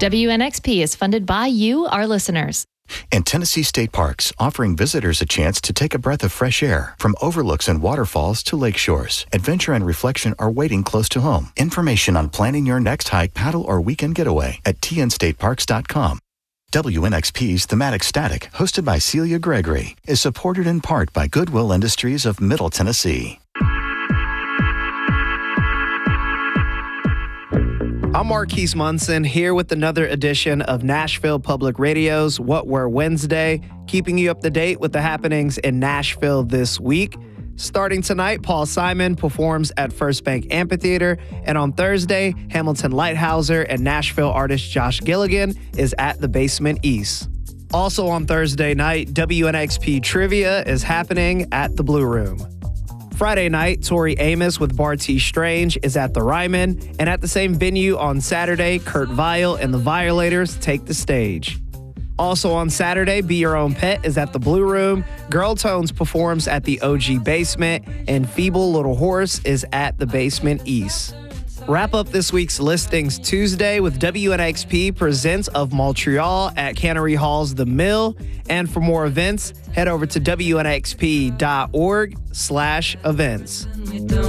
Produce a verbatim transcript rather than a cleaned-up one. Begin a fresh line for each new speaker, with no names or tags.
W N X P is funded by you, our listeners.
And Tennessee State Parks, offering visitors a chance to take a breath of fresh air. From overlooks and waterfalls to lake shores, adventure and reflection are waiting close to home. Information on planning your next hike, paddle, or weekend getaway at T N state parks dot com. W N X P's Thematic Static, hosted by Celia Gregory, is supported in part by Goodwill Industries of Middle Tennessee.
I'm Marquise Munson here with another edition of Nashville Public Radio's What Were Wednesday, keeping you up to date with the happenings in Nashville this week. Starting tonight, Paul Simon performs at First Bank Amphitheater, and on Thursday, Hamilton Lighthouser and Nashville artist Josh Gilligan is at the Basement East. Also on Thursday night, W N X P Trivia is happening at the Blue Room. Friday night, Tori Amos with Barty Strange is at the Ryman, and at the same venue on Saturday, Kurt Vile and the Violators take the stage. Also on Saturday, Be Your Own Pet is at the Blue Room, Girl Tones performs at the O G Basement, and Feeble Little Horse is at the Basement East. Wrap up this week's listings Tuesday with W N X P Presents of Montreal at Cannery Hall's The Mill. And for more events, head over to W N X P dot org slash events.